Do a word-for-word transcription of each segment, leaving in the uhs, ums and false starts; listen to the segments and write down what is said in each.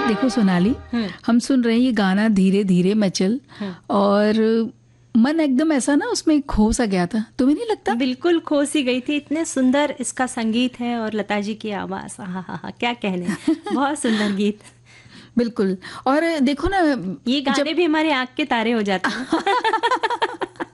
देखो सोनाली, हम सुन रहे हैं ये गाना धीरे धीरे मचल, और मन एकदम ऐसा ना उसमें खो सा गया था, तुम्हें नहीं लगता? बिल्कुल खो सी गई थी। इतने सुंदर इसका संगीत है और लता जी की आवाज, हाँ हाँ हाँ क्या कहने, बहुत सुंदर गीत। बिल्कुल। और देखो ना, ये गाने जब... भी हमारे आँख के तारे हो जाते हैं।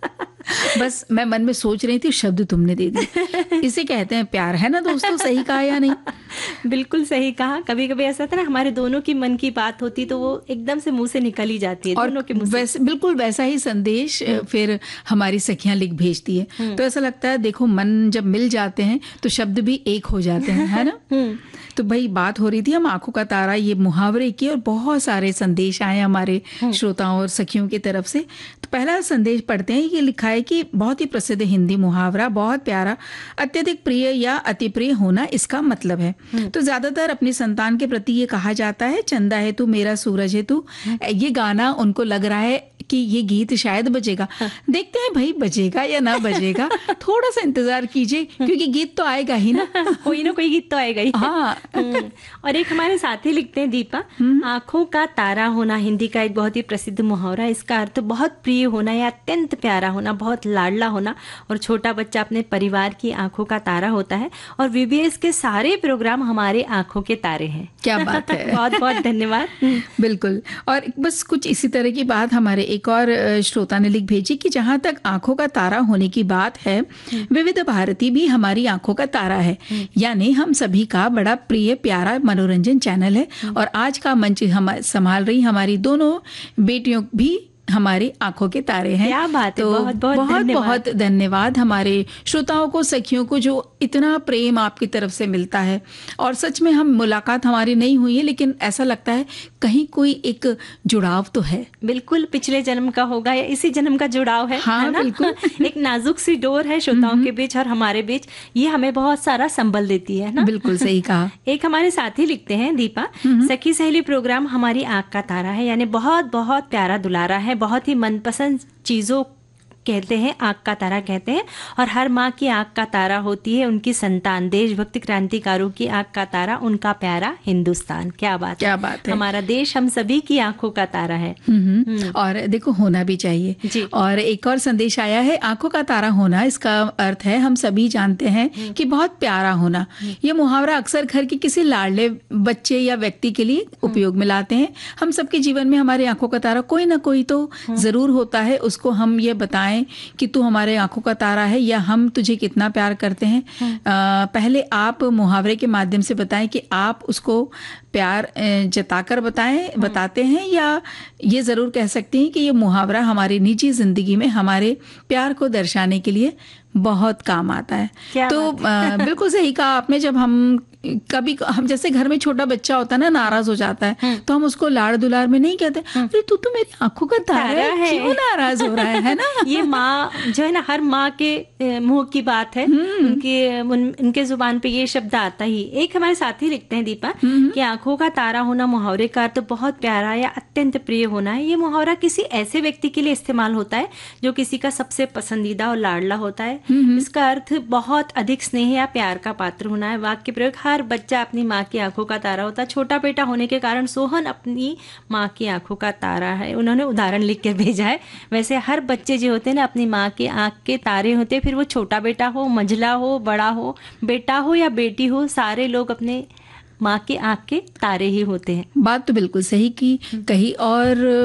बस मैं मन में सोच रही थी, शब्द तुमने दे दी। इसे कहते हैं प्यार, है ना दोस्तों? सही कहा या नहीं? बिल्कुल सही कहा। कभी कभी ऐसा था ना, हमारे दोनों की मन की बात होती तो वो एकदम से मुंह से निकल ही जाती है, और दोनों के मुंह से। वैसे बिल्कुल वैसा ही संदेश फिर हमारी सखियां लिख भेजती है। तो ऐसा लगता है देखो, मन जब मिल जाते हैं तो शब्द भी एक हो जाते हैं, है ना? तो भाई बात हो रही थी हम आंखों का तारा, ये मुहावरे की, और बहुत सारे संदेश आए हमारे श्रोताओं और सखियों की तरफ से। तो पहला संदेश पढ़ते हैं। ये लिखा है कि बहुत ही प्रसिद्ध हिंदी मुहावरा, बहुत प्यारा, अत्यधिक प्रिय या अति प्रिय होना इसका मतलब है। तो ज्यादातर अपनी संतान के प्रति ये कहा जाता है, चंदा है तू मेरा सूरज है तू। ये गाना उनको लग रहा है कि ये गीत शायद बजेगा। देखते हैं भाई बजेगा या ना बजेगा, थोड़ा सा इंतजार कीजिए, क्योंकि गीत तो आएगा ही ना, कोई ना कोई गीत तो आएगा ही। हाँ। और एक हमारे साथी लिखते हैं, दीपा, आंखों का तारा होना हिंदी का एक बहुत ही प्रसिद्ध मुहावरा। इसका अर्थ बहुत प्रिय होना या अत्यंत प्यारा होना, बहुत लाडला होना। और छोटा बच्चा अपने परिवार की आंखों का तारा होता है, और वीबीएस के सारे प्रोग्राम हमारे आंखों के तारे हैं। क्या बात है। बहुत बहुत धन्यवाद। बिल्कुल। और बस कुछ इसी तरह की बात हमारे एक और श्रोता ने लिख भेजी कि जहां तक आंखों का तारा होने की बात है, विविध भारती भी हमारी आंखों का तारा है, यानी हम सभी का बड़ा प्रिय प्यारा मनोरंजन चैनल है। और आज का मंच हम संभाल रही हमारी दोनों बेटियों भी हमारी आंखों के तारे हैं। क्या बात है। तो बहुत बहुत बहुत धन्यवाद। बहुत धन्यवाद हमारे श्रोताओं को, सखियों को, जो इतना प्रेम आपकी तरफ से मिलता है। और सच में हम मुलाकात हमारी नहीं हुई है, लेकिन ऐसा लगता है कहीं कोई एक जुड़ाव तो है। बिल्कुल, पिछले जन्म का होगा या इसी जन्म का जुड़ाव है। हाँ, है ना? बिल्कुल। एक नाजुक सी डोर है श्रोताओं के बीच और हमारे बीच, ये हमें बहुत सारा संबल देती है ना? बिल्कुल सही कहा। एक हमारे साथी लिखते हैं, दीपा, सखी सहेली प्रोग्राम हमारी आंख का तारा है, यानी बहुत बहुत प्यारा दुलारा है, बहुत ही मनपसंद चीजों कहते हैं, आंख का तारा कहते हैं। और हर माँ की आंख का तारा होती है उनकी संतान, देशभक्ति क्रांतिकारों की आंख का तारा उनका प्यारा हिंदुस्तान। क्या बात क्या है। बात है। हमारा देश हम सभी की आंखों का तारा है। और देखो, होना भी चाहिए जी। और एक और संदेश आया है, आंखों का तारा होना, इसका अर्थ है हम सभी जानते हैं कि बहुत प्यारा होना। ये मुहावरा अक्सर घर के किसी लाडले बच्चे या व्यक्ति के लिए उपयोग में लाते हैं। हम सबके जीवन में हमारे आंखों का तारा कोई ना कोई तो जरूर होता है, उसको हम ये बताएं कि तू हमारे आंखों का तारा है, या हम तुझे कितना प्यार करते हैं। आ, पहले आप मुहावरे के माध्यम से बताएं कि आप उसको प्यार जताकर बताएं बताते हैं, या ये जरूर कह सकते हैं कि ये मुहावरा हमारी निजी जिंदगी में हमारे प्यार को दर्शाने के लिए बहुत काम आता है। तो आ, बिल्कुल सही कहा आपने। जब हम कभी हम जैसे घर में छोटा बच्चा होता है ना, नाराज हो जाता है, तो हम उसको लाड़ दुलार में नहीं कहते, अरे तू तो मेरी आंखों का तारा है, क्यों नाराज हो रहा है, है ना? ये माँ जो है ना, हर माँ के मुंह की बात है, उनके उन, उनके जुबान पे ये शब्द आता ही। एक हमारे साथी लिखते हैं, दीपा, कि आंखों का तारा होना मुहावरे का अर्थ बहुत प्यारा या अत्यंत प्रिय होना है। ये मुहावरा किसी ऐसे व्यक्ति के लिए इस्तेमाल होता है जो किसी का सबसे पसंदीदा और लाडला होता है। इसका अर्थ बहुत अधिक स्नेह या प्यार का पात्र होना है। वाक्य प्रयोग, हर बच्चा अपनी माँ की आंखों का तारा होता है। छोटा बेटा होने के कारण सोहन अपनी माँ की आंखों का तारा है। उन्होंने उदाहरण लिख के भेजा है। वैसे हर बच्चे जो होते हैं ना, अपनी माँ की आंख के तारे होते हैं, फिर वो छोटा बेटा हो, मंझला हो, बड़ा हो, बेटा हो या बेटी हो, सारे लोग अपने माँ के आंख के तारे ही होते हैं। बात तो बिल्कुल सही की कही। और